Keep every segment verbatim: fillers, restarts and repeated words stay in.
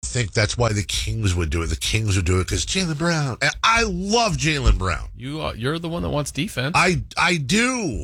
think that's why the Kings would do it. The Kings would do it because Jaylen Brown. And I love Jaylen Brown. You, uh, you're the one that wants defense. I I do.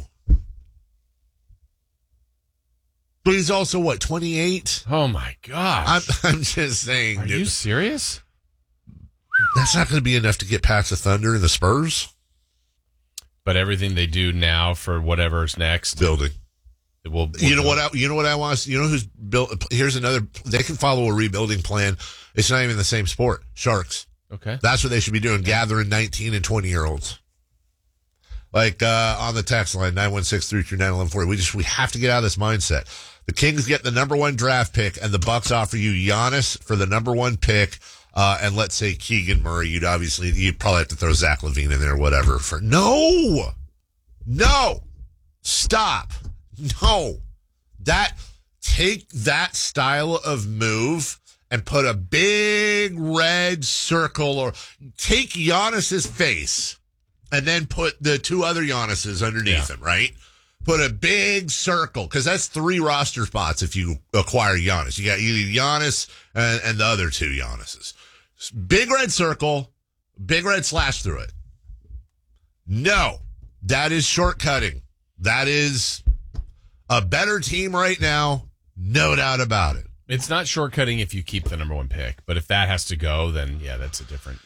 But he's also, what, twenty-eight? Oh, my gosh. I'm, I'm just saying. Are dude, you serious? That's not going to be enough to get past the Thunder and the Spurs. But everything they do now for whatever's next. Building. It will, will you know do. what I, you know what I want to, you know who's built, here's another, they can follow a rebuilding plan. It's not even the same sport. Sharks. Okay. That's what they should be doing, gathering nineteen and twenty year olds. Like uh, on the text line, nine one six, three two nine, one one four zero. We just, we have to get out of this mindset. The Kings get the number one draft pick and the Bucks offer you Giannis for the number one pick. Uh, and let's say Keegan Murray, you'd obviously, you'd probably have to throw Zach LaVine in there or whatever for, no, no, stop. No, that take that style of move and put a big red circle, or take Giannis's face and then put the two other Giannis's underneath yeah. him, right? Put a big circle, because that's three roster spots if you acquire Giannis. You got either Giannis and, and the other two Giannis's. Big red circle, big red slash through it. No, that is shortcutting. That is a better team right now, no doubt about it. It's not shortcutting if you keep the number one pick, but if that has to go, then yeah, that's a different.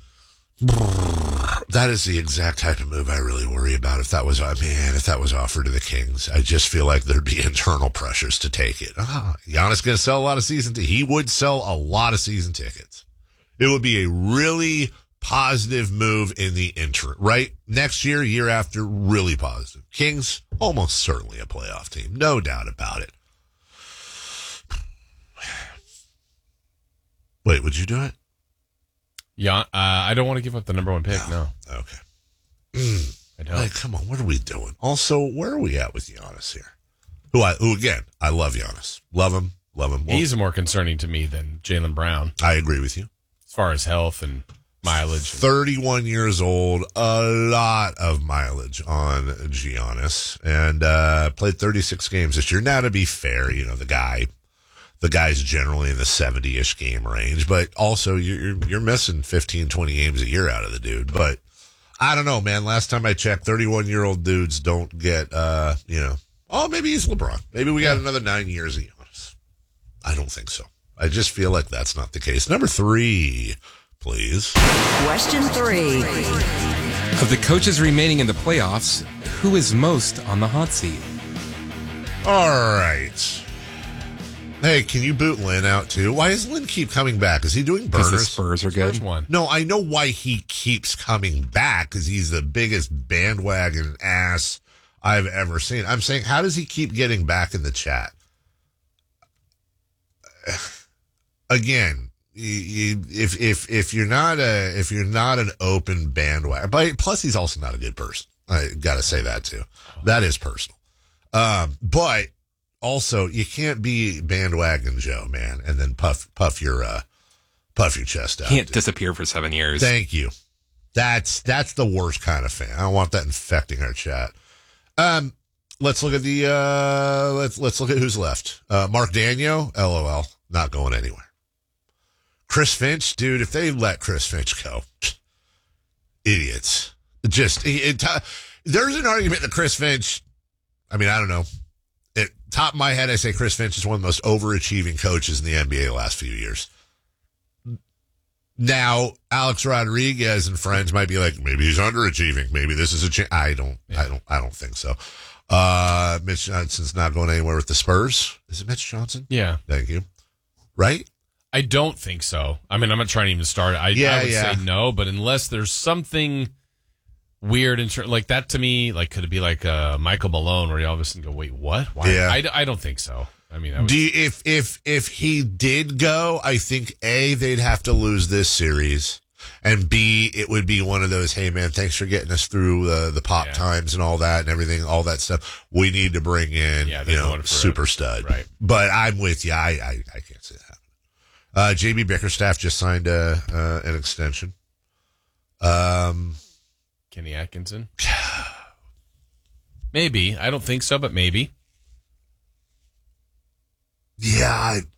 That is the exact type of move I really worry about. If that was, I mean, if that was offered to the Kings, I just feel like there'd be internal pressures to take it. Ah, Giannis going to sell a lot of season. T- he would sell a lot of season tickets. It would be a really positive move in the interim, right? Next year, year after, really positive. Kings, almost certainly a playoff team. No doubt about it. Wait, would you do it? Yeah, uh, I don't want to give up the number one pick, no. no. Okay. Mm. I don't. Like, come on, what are we doing? Also, where are we at with Giannis here? Who, I, who again, I love Giannis. Love him, love him. Well, he's more concerning to me than Jaylen Brown. I agree with you. As far as health and mileage. thirty-one years old, a lot of mileage on Giannis, and uh, played thirty-six games this year. Now, to be fair, you know, the guy, the guy's generally in the seventy-ish game range, but also you're, you're missing fifteen, twenty games a year out of the dude. But I don't know, man. Last time I checked, thirty-one-year-old dudes don't get, uh, you know, oh, maybe he's LeBron. Maybe we got another nine years of Giannis. I don't think so. I just feel like that's not the case. Number three, please. Question three. Of the coaches remaining in the playoffs, who is most on the hot seat? All right. Hey, can you boot Lynn out too? Why does Lynn keep coming back? Is he doing Because burners? the Spurs are good. Which one? No, I know why he keeps coming back, because he's the biggest bandwagon ass I've ever seen. I'm saying, how does he keep getting back in the chat? Again, you, you, if if if you're not a if you're not an open bandwagon, but plus he's also not a good person. I got to say that too. That is personal. Um, but also you can't be bandwagon Joe, man, and then puff puff your uh, puff your chest out. Can't dude. disappear for seven years. Thank you. That's that's the worst kind of fan. I don't want that infecting our chat. Um, let's look at the uh, let's let's look at who's left. Uh, Mark Daniel, LOL, not going anywhere. Chris Finch, dude, if they let Chris Finch go, idiots. Just it, it, there's an argument that Chris Finch. I mean, I don't know. At top of my head, I say Chris Finch is one of the most overachieving coaches in the N B A the last few years. Now, Alex Rodriguez and friends might be like, maybe he's underachieving. Maybe this is a chance. I don't, yeah. I don't, I don't think so. Uh, Mitch Johnson's not going anywhere with the Spurs. Is it Mitch Johnson? Yeah. Thank you. Right? I don't think so. I mean, I'm not trying to even start. I, yeah, I would yeah. say no, but unless there's something weird in ter- like that to me, like could it be like uh, Michael Malone, where you all of a sudden go, wait, what? Why? Yeah. I, I don't think so. I mean, I would, do you, if if if he did go, I think A, they'd have to lose this series, and B, it would be one of those, hey man, thanks for getting us through uh, the pop yeah. times and all that and everything, all that stuff. We need to bring in, yeah, you know, super a, stud. Right. But I'm with you. I I, I can't say that. Uh, J B Bickerstaff just signed a, uh, an extension. Um, Kenny Atkinson? Maybe. I don't think so, but maybe. Yeah, I,